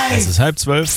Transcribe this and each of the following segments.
Es ist 11:30.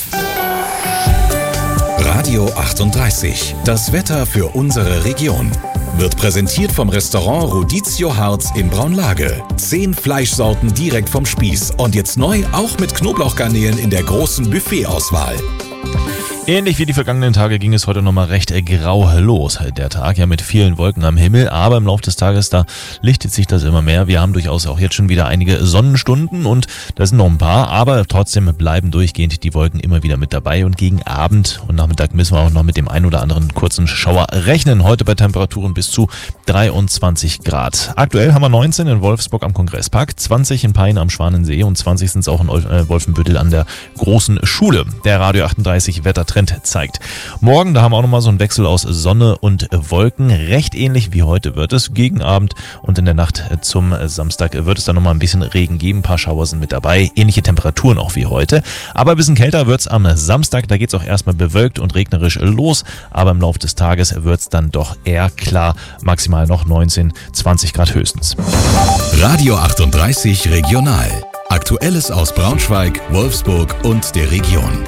Radio 38. Das Wetter für unsere Region. Wird präsentiert vom Restaurant Rodizio Harz in Braunlage. 10 Fleischsorten direkt vom Spieß. Und jetzt neu auch mit Knoblauchgarnelen in der großen Buffetauswahl. Ähnlich wie die vergangenen Tage ging es heute nochmal recht grau los. Der Tag ja mit vielen Wolken am Himmel, aber im Laufe des Tages, da lichtet sich das immer mehr. Wir haben durchaus auch jetzt schon wieder einige Sonnenstunden und da sind noch ein paar, aber trotzdem bleiben durchgehend die Wolken immer wieder mit dabei und gegen Abend und Nachmittag müssen wir auch noch mit dem ein oder anderen kurzen Schauer rechnen. Heute bei Temperaturen bis zu 23 Grad. Aktuell haben wir 19 in Wolfsburg am Kongresspark, 20 in Peine am Schwanensee und 20 sind es auch in Wolfenbüttel an der Großen Schule. Der Radio 38 Wettertrend zeigt. Morgen, da haben wir auch nochmal so einen Wechsel aus Sonne und Wolken. Recht ähnlich wie heute wird es gegen Abend und in der Nacht zum Samstag wird es dann nochmal ein bisschen Regen geben. Ein paar Schauer sind mit dabei. Ähnliche Temperaturen auch wie heute. Aber ein bisschen kälter wird es am Samstag. Da geht es auch erstmal bewölkt und regnerisch los. Aber im Laufe des Tages wird es dann doch eher klar. Maximal noch 19, 20 Grad höchstens. Radio 38 Regional. Aktuelles aus Braunschweig, Wolfsburg und der Region.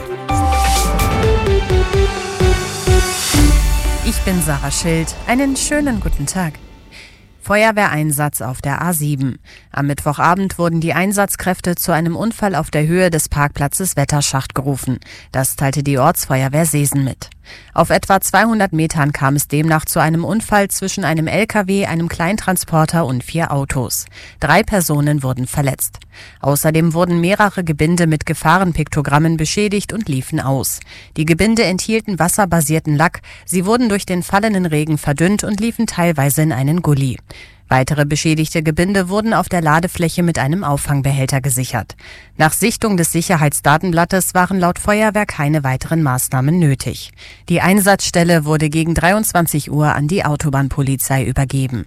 Ich bin Sarah Schild. Einen schönen guten Tag. Feuerwehreinsatz auf der A7. Am Mittwochabend wurden die Einsatzkräfte zu einem Unfall auf der Höhe des Parkplatzes Wetterschacht gerufen. Das teilte die Ortsfeuerwehr Seesen mit. Auf etwa 200 Metern kam es demnach zu einem Unfall zwischen einem LKW, einem Kleintransporter und 4 Autos. 3 Personen wurden verletzt. Außerdem wurden mehrere Gebinde mit Gefahrenpiktogrammen beschädigt und liefen aus. Die Gebinde enthielten wasserbasierten Lack. Sie wurden durch den fallenden Regen verdünnt und liefen teilweise in einen Gully. Weitere beschädigte Gebinde wurden auf der Ladefläche mit einem Auffangbehälter gesichert. Nach Sichtung des Sicherheitsdatenblattes waren laut Feuerwehr keine weiteren Maßnahmen nötig. Die Einsatzstelle wurde gegen 23 Uhr an die Autobahnpolizei übergeben.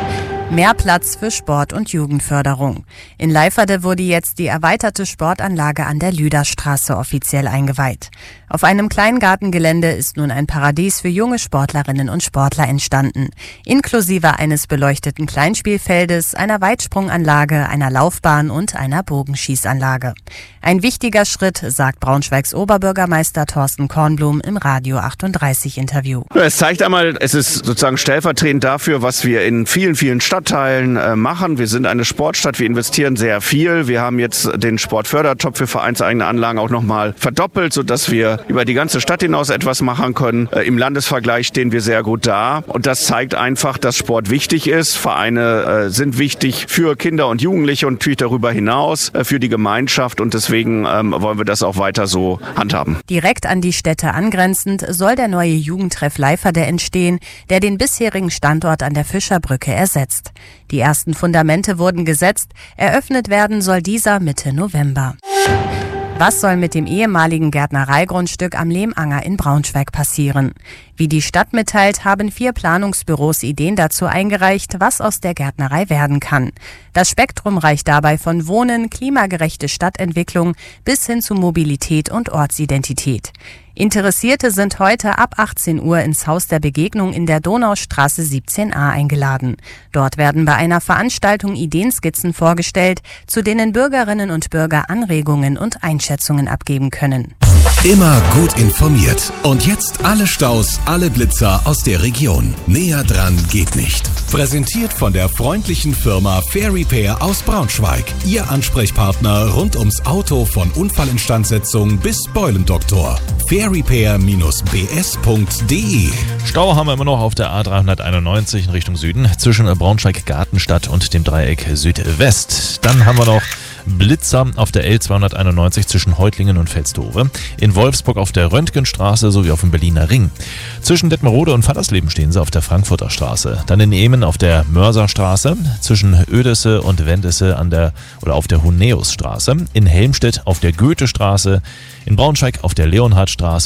Mehr Platz für Sport- und Jugendförderung. In Leiferde wurde jetzt die erweiterte Sportanlage an der Lüderstraße offiziell eingeweiht. Auf einem Kleingartengelände ist nun ein Paradies für junge Sportlerinnen und Sportler entstanden, inklusive eines beleuchteten Kleinspielfeldes, einer Weitsprunganlage, einer Laufbahn und einer Bogenschießanlage. Ein wichtiger Schritt, sagt Braunschweigs Oberbürgermeister Thorsten Kornblum im Radio 38 Interview. Es zeigt einmal, es ist sozusagen stellvertretend dafür, was wir in vielen, vielen Stadtteilen machen. Wir sind eine Sportstadt, wir investieren sehr viel. Wir haben jetzt den Sportfördertopf für vereinseigene Anlagen auch nochmal verdoppelt, sodass wir über die ganze Stadt hinaus etwas machen können. Im Landesvergleich stehen wir sehr gut da. Und das zeigt einfach, dass Sport wichtig ist. Vereine sind wichtig für Kinder und Jugendliche und natürlich darüber hinaus für die Gemeinschaft. Und deswegen wollen wir das auch weiter so handhaben. Direkt an die Städte angrenzend soll der neue Jugendtreff Leiferde entstehen, der den bisherigen Standort an der Fischerbrücke ersetzt. Die ersten Fundamente wurden gesetzt. Eröffnet werden soll dieser Mitte November. Was soll mit dem ehemaligen Gärtnereigrundstück am Lehmanger in Braunschweig passieren? Wie die Stadt mitteilt, haben 4 Planungsbüros Ideen dazu eingereicht, was aus der Gärtnerei werden kann. Das Spektrum reicht dabei von Wohnen, klimagerechte Stadtentwicklung bis hin zu Mobilität und Ortsidentität. Interessierte sind heute ab 18 Uhr ins Haus der Begegnung in der Donaustraße 17a eingeladen. Dort werden bei einer Veranstaltung Ideenskizzen vorgestellt, zu denen Bürgerinnen und Bürger Anregungen und Einschätzungen abgeben können. Immer gut informiert. Und jetzt alle Staus, alle Blitzer aus der Region. Näher dran geht nicht. Präsentiert von der freundlichen Firma Fair Repair aus Braunschweig. Ihr Ansprechpartner rund ums Auto von Unfallinstandsetzung bis Beulendoktor. fairrepair-bs.de. Stau haben wir immer noch auf der A391 in Richtung Süden zwischen Braunschweig-Gartenstadt und dem Dreieck Südwest. Dann haben wir noch Blitzer auf der L291 zwischen Heutlingen und Veldstove, in Wolfsburg auf der Röntgenstraße sowie auf dem Berliner Ring. Zwischen Detmerode und Fallersleben stehen sie auf der Frankfurter Straße. Dann in Emen auf der Mörserstraße, zwischen Oedesse und Wendesse auf der Huneusstraße, in Helmstedt auf der Goethestraße, in Braunschweig auf der Leonhardstraße